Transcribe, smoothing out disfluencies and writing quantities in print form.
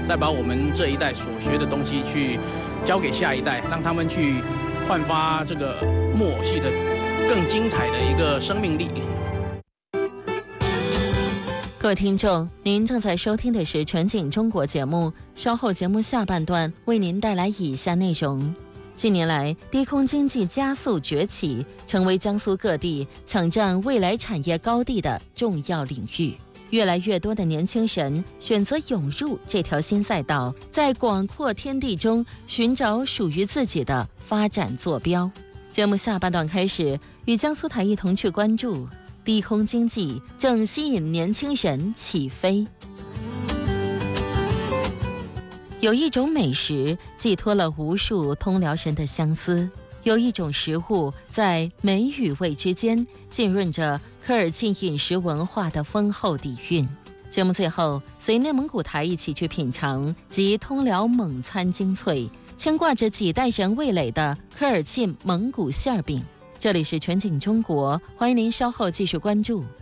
再把我们这一代所学的东西去交给下一代，让他们去焕发这个木偶戏的更精彩的一个生命力。 各位听众，您正在收听的是全景中国节目，稍后节目下半段为您带来以下内容。近年来，低空经济加速崛起，成为江苏各地抢占未来产业高地的重要领域。越来越多的年轻人选择涌入这条新赛道，在广阔天地中寻找属于自己的发展坐标。节目下半段开始，与江苏台一同去关注低空经济正吸引年轻人起飞。有一种美食寄托了无数通辽人的相思，有一种食物在美与味之间浸润着科尔沁饮食文化的丰厚底蕴。节目最后，随内蒙古台一起去品尝集通辽蒙餐精粹、牵挂着几代人味蕾的科尔沁蒙古馅饼。这里是全景中国，欢迎您稍后继续关注。